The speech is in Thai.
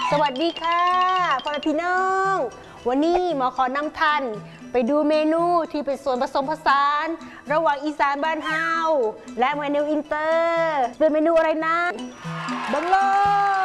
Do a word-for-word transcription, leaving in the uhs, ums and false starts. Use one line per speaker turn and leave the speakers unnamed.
สวัสดีค่ะพ่อแม่พี่น้องวันนี้หมอขอนำท่านไปดูเมนูที่เป็นส่วนผสมผสานระหว่างอีสานบ้านเฮาและเมนูอินเตอร์เป็นเมนูอะไรนะบังเลย